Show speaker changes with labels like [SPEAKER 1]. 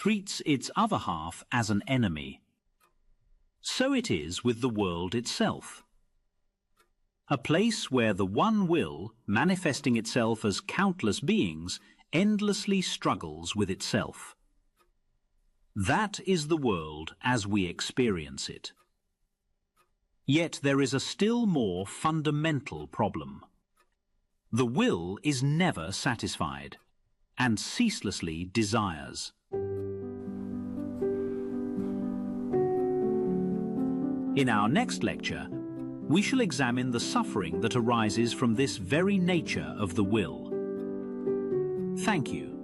[SPEAKER 1] treats its other half as an enemy. So it is with the world itself. A place where the one will, manifesting itself as countless beings, endlessly struggles with itself. That is the world as we experience it. Yet there is a still more fundamental problem. The will is never satisfied, and ceaselessly desires. In our next lecture, we shall examine the suffering that arises from this very nature of the will. Thank you.